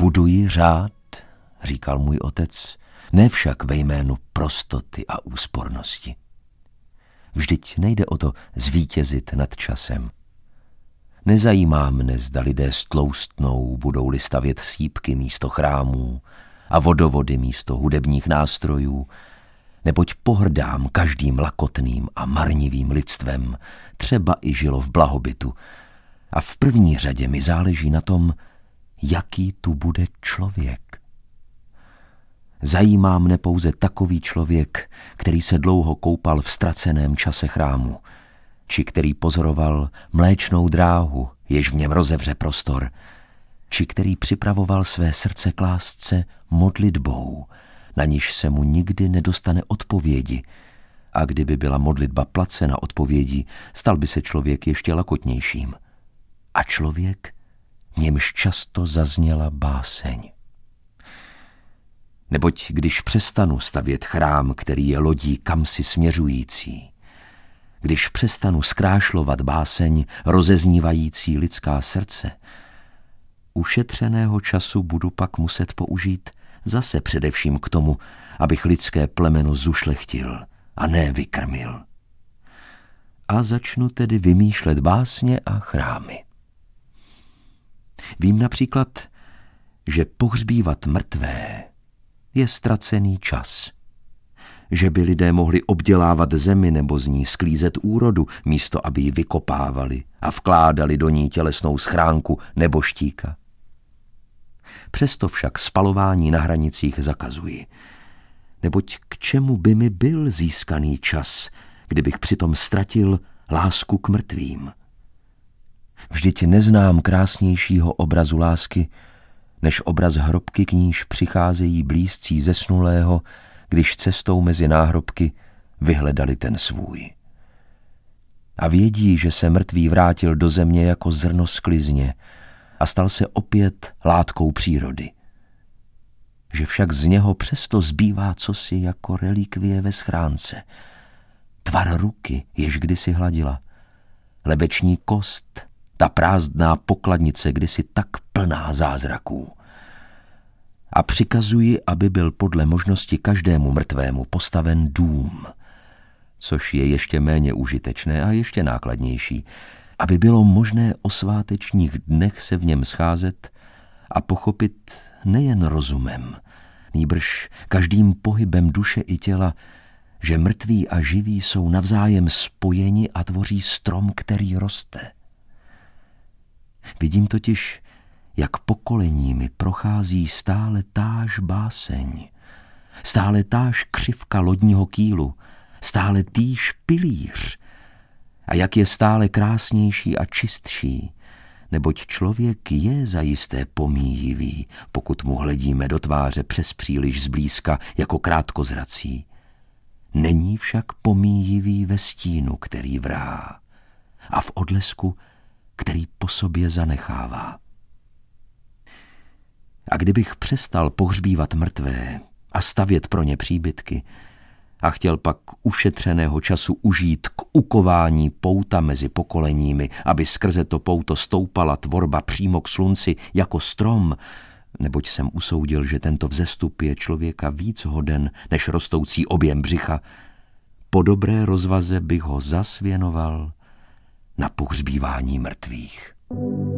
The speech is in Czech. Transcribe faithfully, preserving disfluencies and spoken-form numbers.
Buduji řád, říkal můj otec, ne však ve jménu prostoty a úspornosti. Vždyť nejde o to zvítězit nad časem. Nezajímá mne, zda lidé stloustnou, budou-li stavět sýpky místo chrámů a vodovody místo hudebních nástrojů, neboť pohrdám každým lakotným a marnivým lidstvem, třeba i žilo v blahobytu, a v první řadě mi záleží na tom, jaký tu bude člověk. Zajímá mne pouze takový člověk, který se dlouho koupal v ztraceném čase chrámu, či který pozoroval mléčnou dráhu, jež v něm rozevře prostor, či který připravoval své srdce k lásce modlitbou, na níž se mu nikdy nedostane odpovědi, a kdyby byla modlitba placena odpovědí, stal by se člověk ještě lakotnějším. A člověk, v němž často zazněla báseň. Neboť když přestanu stavět chrám, který je lodí kamsi směřující, když přestanu zkrášlovat báseň rozeznívající lidská srdce, ušetřeného času budu pak muset použít zase především k tomu, abych lidské plemeno zušlechtil a ne vykrmil. A začnu tedy vymýšlet básně a chrámy. Vím například, že pohřbívat mrtvé je ztracený čas, že by lidé mohli obdělávat zemi nebo z ní sklízet úrodu, místo aby ji vykopávali a vkládali do ní tělesnou schránku nebo štíka. Přesto však spalování na hranicích zakazuji, neboť k čemu by mi byl získaný čas, kdybych přitom ztratil lásku k mrtvým. Vždyť neznám krásnějšího obrazu lásky, než obraz hrobky, k níž přicházejí blízcí zesnulého, když cestou mezi náhrobky vyhledali ten svůj. A vědí, že se mrtvý vrátil do země jako zrno sklizně a stal se opět látkou přírody. Že však z něho přesto zbývá cosi jako relikvie ve schránce. Tvar ruky, jež kdysi hladila, lebeční kost, ta prázdná pokladnice kdysi tak plná zázraků. A přikazuji, aby byl podle možnosti každému mrtvému postaven dům, což je ještě méně užitečné a ještě nákladnější, aby bylo možné o svátečních dnech se v něm scházet a pochopit nejen rozumem, nýbrž každým pohybem duše i těla, že mrtví a živí jsou navzájem spojeni a tvoří strom, který roste. Vidím totiž, jak pokoleními prochází stále táž báseň, stále táž křivka lodního kýlu, stále týž pilíř, a jak je stále krásnější a čistší, neboť člověk je zajisté pomíjivý, pokud mu hledíme do tváře přes příliš zblízka jako krátkozrací. Není však pomíjivý ve stínu, který vrá, a v odlesku, který po sobě zanechává. A kdybych přestal pohřbívat mrtvé a stavět pro ně příbytky a chtěl pak ušetřeného času užít k ukování pouta mezi pokoleními, aby skrze to pouto stoupala tvorba přímo k slunci jako strom, neboť jsem usoudil, že tento vzestup je člověka víc hoden než rostoucí objem břicha, po dobré rozvaze bych ho zas věnoval na pohřbívání mrtvých.